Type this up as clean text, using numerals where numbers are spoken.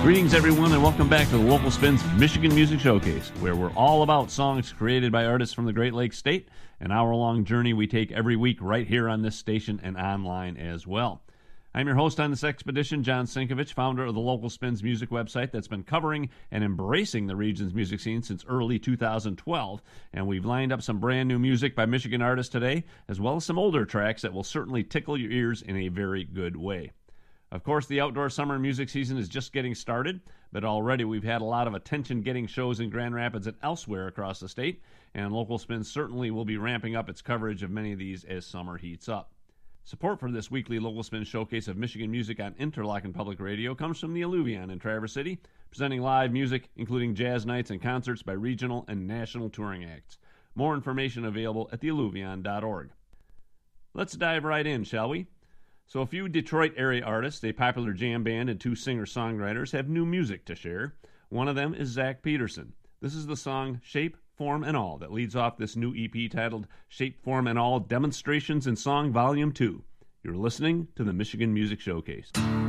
Greetings, everyone, and welcome back to the Local Spins Michigan Music Showcase, where we're all about songs created by artists from the Great Lakes State, an hour-long journey we take every week right here on this station and online as well. I'm your host on this expedition, John Sinkovich, founder of the Local Spins music website that's been covering and embracing the region's music scene since early 2012, and we've lined up some brand new music by Michigan artists today, as well as some older tracks that will certainly tickle your ears in a very good way. Of course, the outdoor summer music season is just getting started, but already we've had a lot of attention-getting shows in Grand Rapids and elsewhere across the state, and Local Spins certainly will be ramping up its coverage of many of these as summer heats up. Support for this weekly Local Spins showcase of Michigan music on Interlochen Public Radio comes from the Alluvion in Traverse City, presenting live music, including jazz nights and concerts by regional and national touring acts. More information available at thealluvion.org. Let's dive right in, shall we? So a few Detroit area artists, a popular jam band, and two singer-songwriters have new music to share. One of them is Zach Peterson. This is the song Shape, Form, and All that leads off this new EP titled Shape, Form, and All Demonstrations in Song Volume 2. You're listening to the Michigan Music Showcase.